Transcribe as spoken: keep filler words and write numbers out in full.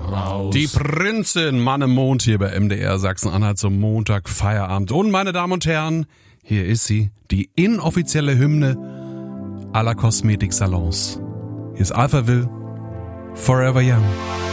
raus. Die Prinzin, Mann im Mond hier bei M D R Sachsen-Anhalt zum Montag Feierabend. Und meine Damen und Herren, hier ist sie, die inoffizielle Hymne aller Kosmetiksalons. Hier ist Alphaville, Forever Young.